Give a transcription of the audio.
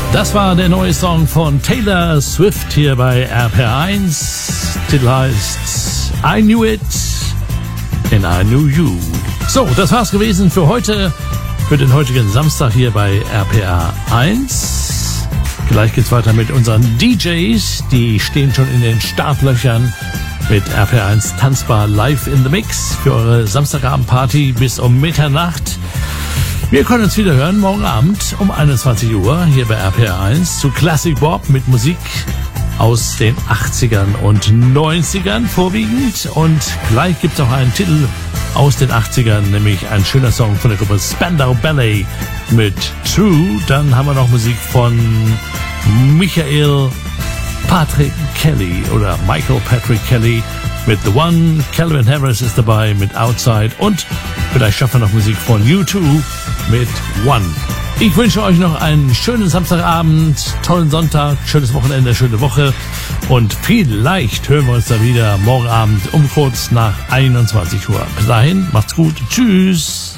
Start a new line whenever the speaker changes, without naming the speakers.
Das war der neue Song von Taylor Swift hier bei RPR1. Titel heißt I Knew It and I Knew You. So, das war's gewesen für heute, für den heutigen Samstag hier bei RPR1. Gleich geht's weiter mit unseren DJs, die stehen schon in den Startlöchern mit RPR1 Tanzbar live in the Mix für eure Samstagabendparty bis um Mitternacht. Wir können uns wieder hören morgen Abend um 21 Uhr hier bei RPR1 zu Classic Bob mit Musik aus den 80ern und 90ern vorwiegend. Und gleich gibt es auch einen Titel aus den 80ern, nämlich ein schöner Song von der Gruppe Spandau Ballet mit True. Dann haben wir noch Musik von Michael Patrick Kelly oder Michael Patrick Kelly mit The One. Calvin Harris ist dabei mit Outside und vielleicht schaffen wir noch Musik von U2 mit One. Ich wünsche euch noch einen schönen Samstagabend, tollen Sonntag, schönes Wochenende, schöne Woche und vielleicht hören wir uns da wieder morgen Abend um kurz nach 21 Uhr. Bis dahin, macht's gut, tschüss.